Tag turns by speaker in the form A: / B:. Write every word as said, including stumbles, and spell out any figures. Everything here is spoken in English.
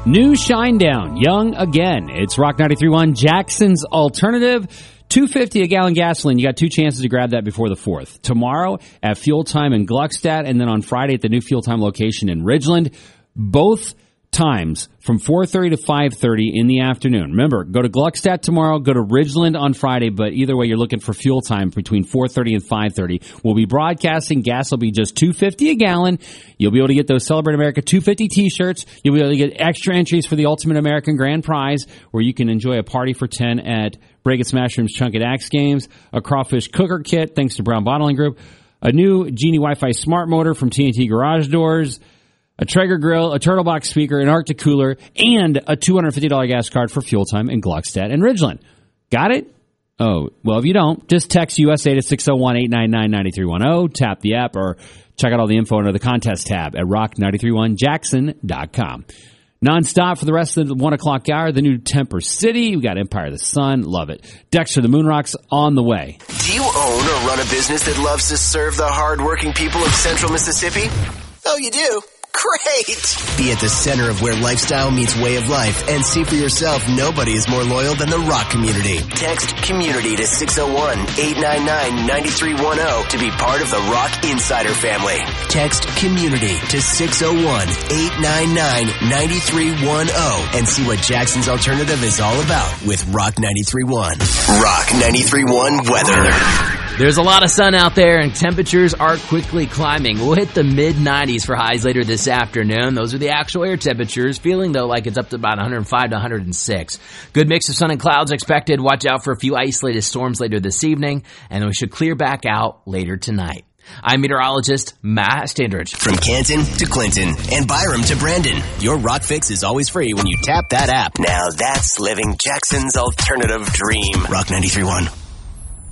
A: New Shinedown, young again. It's Rock ninety-three point one, Jackson's Alternative. two fifty a gallon gasoline. You got two chances to grab that before the fourth. Tomorrow at Fuel Time in Gluckstadt, and then on Friday at the new Fuel Time location in Ridgeland. Both times from four thirty to five thirty in the afternoon. Remember, go to Gluckstadt tomorrow, go to Ridgeland on Friday, but either way, you're looking for Fuel Time between four thirty and five thirty. We'll be broadcasting. Gas will be just two fifty a gallon. You'll be able to get those Celebrate America two fifty t-shirts. You'll be able to get extra entries for the Ultimate American Grand Prize, where you can enjoy a party for ten at Break It Smash Room's Chunk It Axe games, a crawfish cooker kit thanks to Brown Bottling Group, a new Genie Wi-Fi smart motor from T N T Garage Doors, a Traeger grill, a Turtle Box speaker, an Arctic cooler, and a two hundred fifty dollars gas card for Fuel Time in Gluckstadt and Ridgeland. Got it? Oh, well, if you don't, just text U S A to six oh one, eight nine nine, nine three one oh, tap the app, or check out all the info under the contest tab at rock nine three one jackson dot com. Non-stop for the rest of the one o'clock hour, the new Temper City. We got Empire of the Sun. Love it. Dexter the Moonrocks on the way.
B: Do you own or run a business that loves to serve the hard-working people of Central Mississippi? Oh, you do? Great! Be at the center of where lifestyle meets way of life and see for yourself nobody is more loyal than the rock community. Text community to six oh one, eight nine nine, nine three one oh to be part of the Rock Insider family. Text community to six oh one, eight nine nine, nine three one oh and see what Jackson's Alternative is all about with Rock ninety-three point one. Rock ninety-three point one weather.
C: There's a lot of sun out there, and temperatures are quickly climbing. We'll hit the mid nineties for highs later this afternoon. Those are the actual air temperatures, feeling, though, like it's up to about one oh five to one oh six. Good mix of sun and clouds expected. Watch out for a few isolated storms later this evening, and we should clear back out later tonight. I'm meteorologist Matt Standridge.
B: From Canton to Clinton and Byram to Brandon, your Rock Fix is always free when you tap that app. Now that's living Jackson's alternative dream. Rock ninety-three point one.